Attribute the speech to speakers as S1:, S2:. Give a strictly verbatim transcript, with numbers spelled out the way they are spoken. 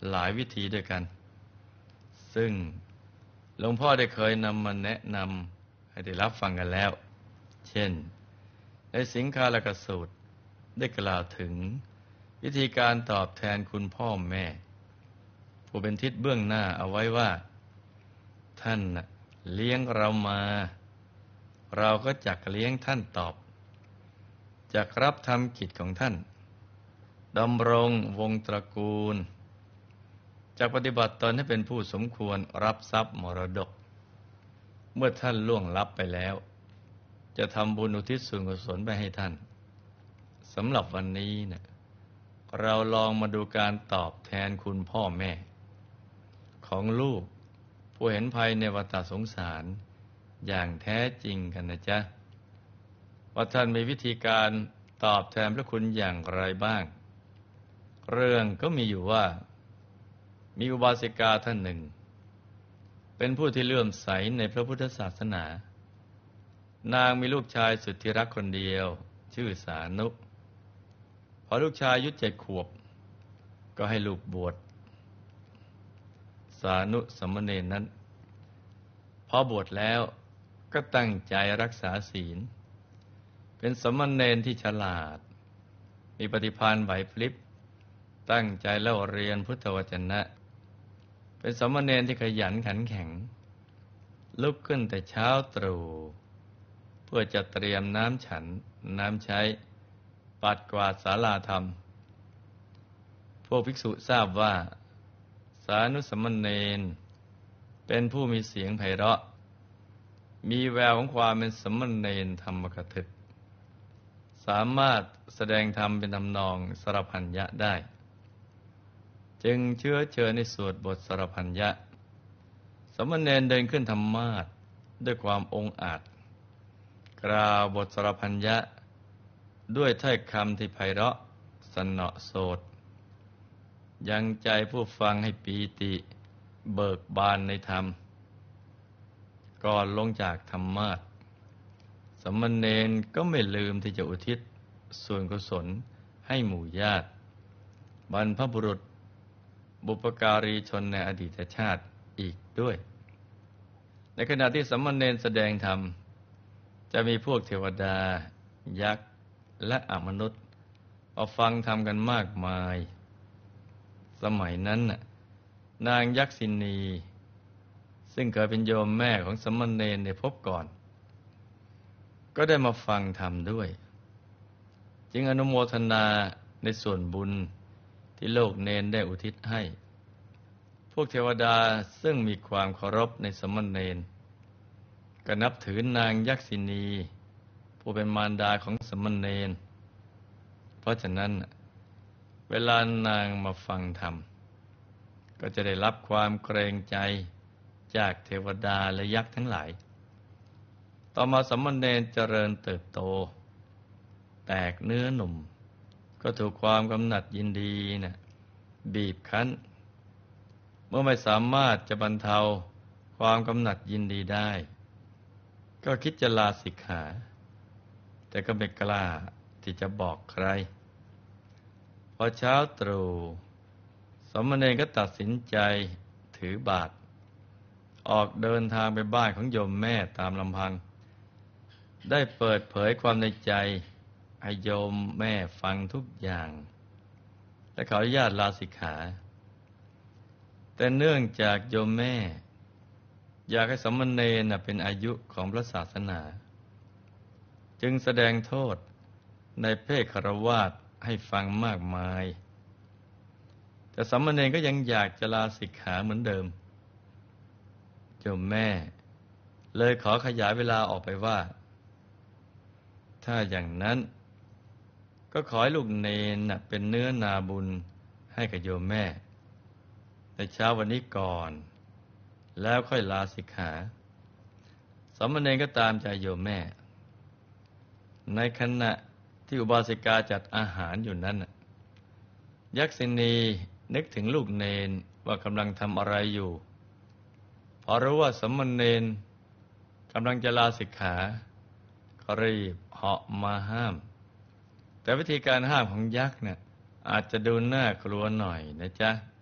S1: หลายวิธีด้วยกันซึ่งหลวงพ่อได้เคยนำมาแนะนำให้ได้รับฟังกันแล้วเช่นในสิงคาลกสูตรได้กล่าวถึงวิธีการตอบแทนคุณพ่อแม่ผู้เป็นทิศเบื้องหน้าเอาไว้ว่าท่านเลี้ยงเรามาเราก็จักเลี้ยงท่านตอบจักรับทำกิจของท่านดำรงวงตระกูลจักปฏิบัติตนให้เป็นผู้สมควรรับทรัพย์มรดกเมื่อท่านล่วงลับไปแล้วจะทำบุญอุทิศส่วนกุศลไปให้ท่านสำหรับวันนี้เนี่ยเราลองมาดูการตอบแทนคุณพ่อแม่ของลูกผู้เห็นภัยในวัฏสงสารอย่างแท้จริงกันนะจ๊ะว่าท่านมีวิธีการตอบแทนพระคุณอย่างไรบ้างเรื่องก็มีอยู่ว่ามีอุบาสิกาท่านหนึ่งเป็นผู้ที่เลื่อมใสในพระพุทธศาสนานางมีลูกชายสุดที่รักคนเดียวชื่อสานุพอลูกชายอายุเจ็ดขวบก็ให้ลูกบวชสานุสมณเณรนั้นพอบวชแล้วก็ตั้งใจรักษาศีลเป็นสมณเณรที่ฉลาดมีปฏิภาณไหวพริบตั้งใจเล่าเรียนพุทธวจนะเป็นสมณเณรที่ขยันขันแข็งลุกขึ้นแต่เช้าตรู่เพื่อจะเตรียมน้ำฉันน้ำใช้ปัดกวาดศาลาธรรมพวกภิกษุทราบว่าสานุสมณเณรเป็นผู้มีเสียงไพเราะมีแววของความเป็นสมณเณรธรรมกถึกสามารถแสดงธรรมเป็นทำนองสรพัญญะได้จึงเชื้อเชิญในสวดบทสรพัญญะสมณเณรเดินขึ้นธรรมาสน์ด้วยความองอาจกล่าวบทสรพัญญะด้วยถ้อยคำที่ไพเราะสนอโสดยังใจผู้ฟังให้ปีติเบิกบานในธรรมก่อนลงจากธรรมาสน์สมณเณรก็ไม่ลืมที่จะอุทิศส่วนกุศลให้หมู่ญาติบรรพบุรุษบุปการีชนในอดีตชาติอีกด้วยในขณะที่สมณเณรแสดงธรรมจะมีพวกเทวดายักษ์และอมนุษย์มาฟังธรรมกันมากมายสมัยนั้นน่ะนางยักษินีซึ่งเคยเป็นโยมแม่ของสมณเณรในภพก่อนก็ได้มาฟังธรรมด้วยจึงอนุโมทนาในส่วนบุญที่โลกเณรได้อุทิศให้พวกเทวดาซึ่งมีความเคารพในสมณเณรก็นับถือนางยักษินีผู้เป็นมารดาของสมณเณรเพราะฉะนั้นเวลานางมาฟังธรรมก็จะได้รับความเกรงใจจากเทวดาและยักษ์ทั้งหลายต่อมาสมณเณรเจริญเติบโตแตกเนื้อหนุ่มก็ถูกความกำหนัดยินดีนะบีบคั้นเมื่อไม่สามารถจะบรรเทาความกำหนัดยินดีได้ก็คิดจะลาสิกขาแต่ก็ไม่กล้าที่จะบอกใครพอเช้าตรู่สมณเณรก็ตัดสินใจถือบาตรออกเดินทางไปบ้านของโยมแม่ตามลำพังได้เปิดเผยความในใจให้โยมแม่ฟังทุกอย่างและขออนุญาตลาสิกขาแต่เนื่องจากโยมแม่อยากให้สมณเณรเป็นอายุของพระศาสนาจึงแสดงโทษในเพศคฤหัสถ์ให้ฟังมากมายแต่สมณเณรก็ยังอยากจะลาสิกขาเหมือนเดิมโยมแม่เลยขอขยายเวลาออกไปว่าถ้าอย่างนั้นก็ขอให้ลูกเณรเป็นเนื้อนาบุญให้กับโยมแม่ในเช้าวันนี้ก่อนแล้วค่อยลาสิกขาสมณเณรก็ตามใจโยมแม่ในขณะที่อุบาสิกาจัดอาหารอยู่นั้นยักษินีนึกถึงลูกเณรว่ากำลังทำอะไรอยู่พอรู้ว่าสมณเณรกำลังจะลาสิกขาก็รีบเหาะมาห้ามแต่วิธีการห้ามของยักษ์เนี่ยอาจจะดูน่ากลัวหน่อยนะจ๊ะ